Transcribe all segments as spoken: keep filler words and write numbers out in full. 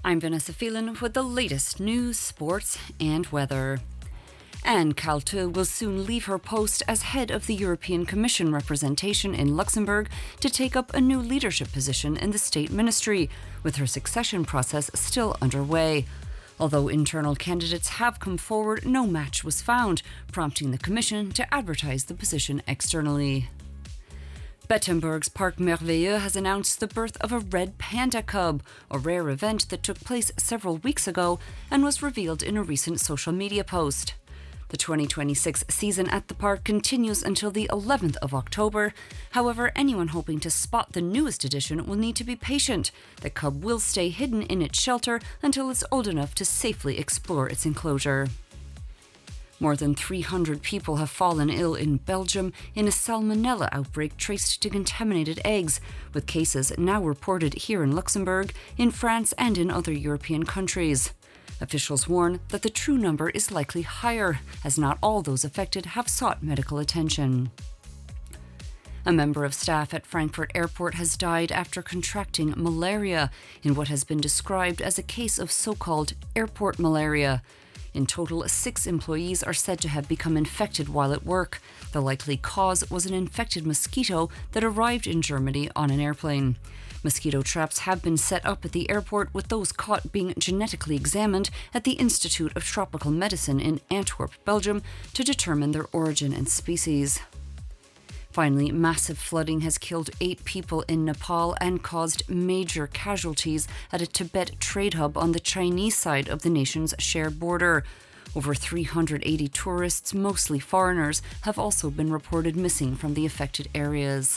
I'm Vanessa Phelan with the latest news, sports and weather. Anne Cailtou will soon leave her post as head of the European Commission representation in Luxembourg to take up a new leadership position in the state ministry, with her succession process still underway. Although internal candidates have come forward, no match was found, prompting the Commission to advertise the position externally. Bettemberg's Parc Merveilleux has announced the birth of a red panda cub, a rare event that took place several weeks ago and was revealed in a recent social media post. The twenty twenty-six season at the park continues until the eleventh of October. However, anyone hoping to spot the newest edition will need to be patient. The cub will stay hidden in its shelter until it's old enough to safely explore its enclosure. More than three hundred people have fallen ill in Belgium in a salmonella outbreak traced to contaminated eggs, with cases now reported here in Luxembourg, in France and in other European countries. Officials warn that the true number is likely higher, as not all those affected have sought medical attention. A member of staff at Frankfurt Airport has died after contracting malaria in what has been described as a case of so-called airport malaria. In total, six employees are said to have become infected while at work. The likely cause was an infected mosquito that arrived in Germany on an airplane. Mosquito traps have been set up at the airport, with those caught being genetically examined at the Institute of Tropical Medicine in Antwerp, Belgium, to determine their origin and species. Finally, massive flooding has killed eight people in Nepal and caused major casualties at a Tibet trade hub on the Chinese side of the nation's shared border. Over three hundred eighty tourists, mostly foreigners, have also been reported missing from the affected areas.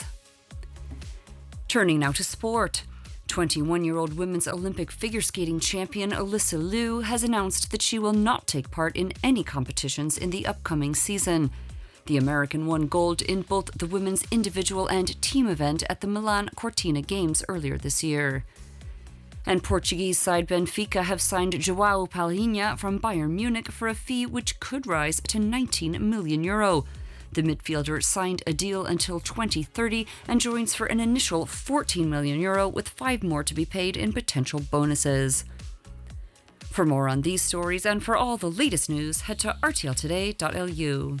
Turning now to sport. twenty-one-year-old women's Olympic figure skating champion Alyssa Liu has announced that she will not take part in any competitions in the upcoming season. The American won gold in both the women's individual and team event at the Milan Cortina Games earlier this year. And Portuguese side Benfica have signed João Palhinha from Bayern Munich for a fee which could rise to nineteen million euro. The midfielder signed a deal until twenty thirty and joins for an initial fourteen million euro, with five more to be paid in potential bonuses. For more on these stories and for all the latest news, head to r t l today dot l u.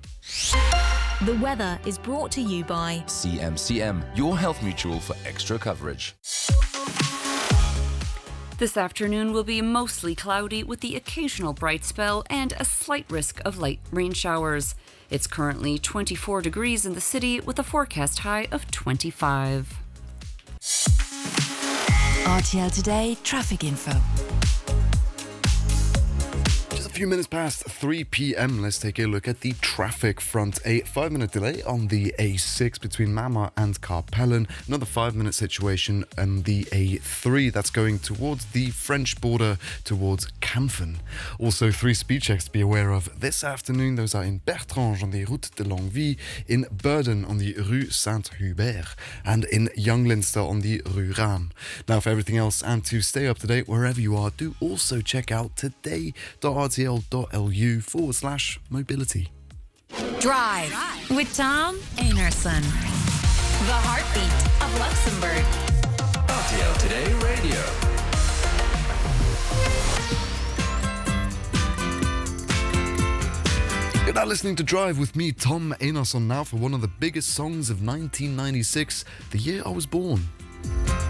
The weather is brought to you by C M C M, your health mutual for extra coverage. This afternoon will be mostly cloudy with the occasional bright spell and a slight risk of light rain showers. It's currently twenty-four degrees in the city with a forecast high of twenty-five. R T L Today traffic info. A few minutes past three p.m. Let's take a look at the traffic front. A five-minute delay on the A six between Mama and Carpellen. Another five-minute situation on the A three that's going towards the French border, towards Camphen. Also, three speed checks to be aware of this afternoon. Those are in Bertrange on the Route de Longueville, in Burden on the Rue Saint-Hubert, and in Young Leinster on the Rue Ram. Now, for everything else and to stay up to date wherever you are, do also check out today dot r t l dot l u forward slash mobility. Drive with Tom Einarson. The heartbeat of Luxembourg. R T L Today Radio. You're now listening to Drive with me, Tom Einarson, now for one of the biggest songs of nineteen ninety-six, the year I was born.